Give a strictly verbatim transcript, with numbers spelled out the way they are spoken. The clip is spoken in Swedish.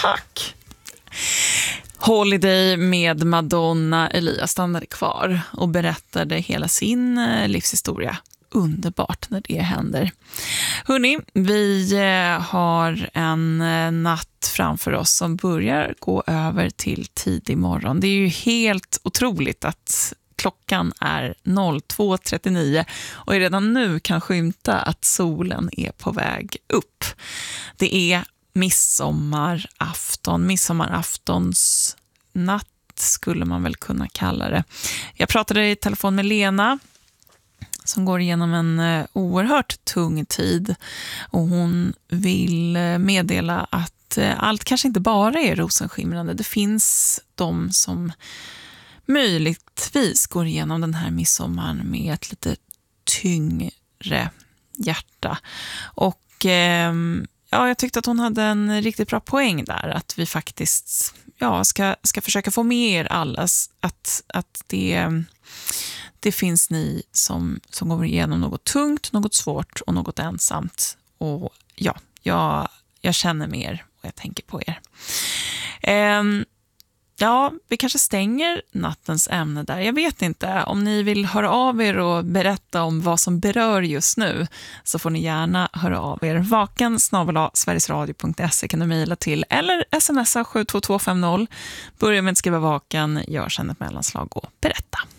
Tack! Holiday med Madonna Elias stannade kvar och berättade hela sin livshistoria. Underbart när det händer. Hörrni, vi har en natt framför oss som börjar gå över till tidig morgon. Det är ju helt otroligt att klockan är två trettionio och redan nu kan skymta att solen är på väg upp. Det är midsommarafton, midsommaraftons natt skulle man väl kunna kalla det. Jag pratade i telefon med Lena som går igenom en uh, oerhört tung tid och hon vill uh, meddela att uh, allt kanske inte bara är rosenskimrande. Det finns de som möjligtvis går igenom den här midsommaren med ett lite tyngre hjärta. Och uh, ja, jag tyckte att hon hade en riktigt bra poäng där, att vi faktiskt ja, ska, ska försöka få med er allas att, att det Det finns ni som, som går igenom något tungt, något svårt och något ensamt. Och ja, jag, jag känner med er och jag tänker på er. Um, ja, vi kanske stänger nattens ämne där. Jag vet inte. Om ni vill höra av er och berätta om vad som berör just nu så får ni gärna höra av er. Vaken snabel-a sverigesradio punkt se kan du mejla till eller smsa sju två två fem noll. Börja med att skriva vaken, gör sen ett mellanslag och berätta.